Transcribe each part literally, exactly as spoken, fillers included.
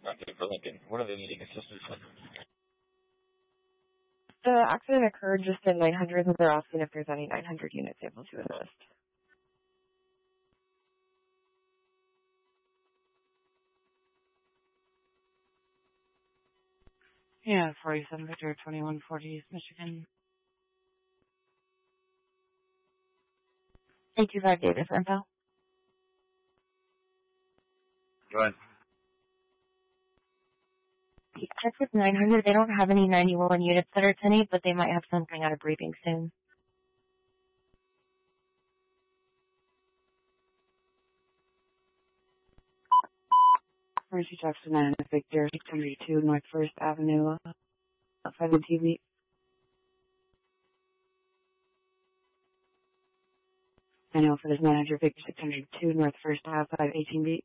Accident for Lincoln. What are they needing assistance with? The accident occurred just in nine hundred, and they're asking if there's any nine hundred units able to assist. Yeah, forty-seven Victor, twenty-one forty East Michigan. eight two five Davis info. Go ahead. Check with nine hundred. They don't have any ninety-one units that are ten eight, but they might have something out of briefing soon. Mercy Jackson and Victor, six seventy-two North First Avenue, uh, five T V. I know for this manager, Victor, six seventy-two North First Ave, five eighteen B.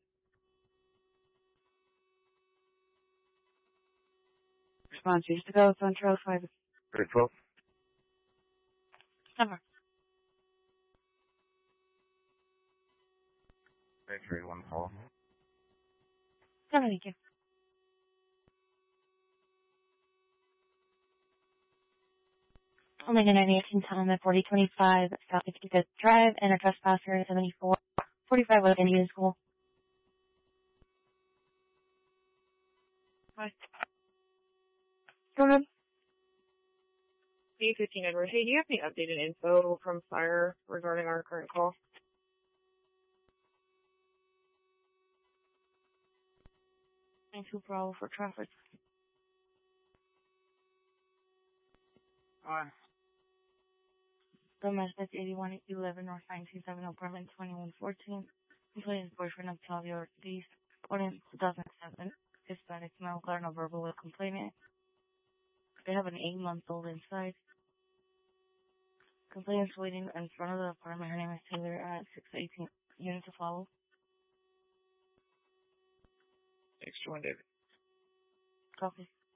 Response, used to go, Sun Trail, five. Three twelve. Number. Three three one four. Seven, thank you. Omega nine eighteen, Tom at forty twenty-five South fifty-fifth Drive, and a trespasser at seventy-four forty-five West Indian School. Hi. Go ahead. B fifteen Edward. Hey, do you have any updated info from Fire regarding our current call? nine two Bravo for traffic. Uh, Domestic eighty-one eleven North nineteen seventy apartment twenty-one fourteen. Complainant boyfriend of Talia Ortiz. Born in two thousand seven. Hispanic male, got no verbal with complainant. They have an eight month old inside. Complainant's waiting in front of the apartment. Her name is Taylor at six eighteen. Unit to follow. Thanks, Joanne David. Copy.